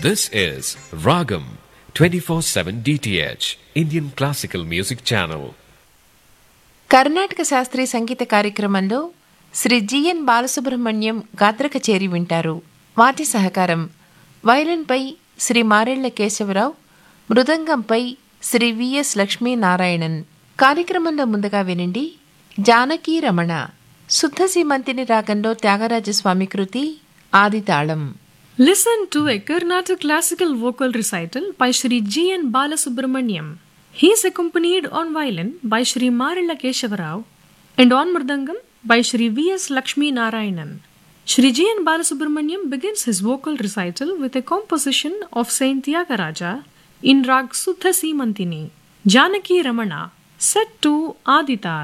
This is Ragam 24/7 DTH Indian Classical Music Channel. Karnataka శాస్త్రీయ సంగీత కార్యక్రమంలో Shri GN Balasubrahmanyam గాత్ర కచేరీ వింటారు. వాటి సహకారం వయలిన్పై శ్రీ మారెళ్ల కేశవరావు, మృదంగంపై శ్రీ విఎస్ లక్ష్మీనారాయణన్. కార్యక్రమంలో ముందుగా వినండి జానకీ రమణ, శుద్ధ సీమంతిని రాగంలో త్యాగరాజస్వామి కృతి ఆదితాళం. Listen to a Carnatic classical vocal recital by Shri G. N. Balasubramaniam. He is accompanied on violin by Shri Marilla Keshavarao and on mridangam by Shri V. S. Lakshmi Narayanan. Shri G. N. Balasubramaniam begins his vocal recital with a composition of Saint Tyagaraja in Rag Suddha Simantini, Janaki Ramana, set to Adital.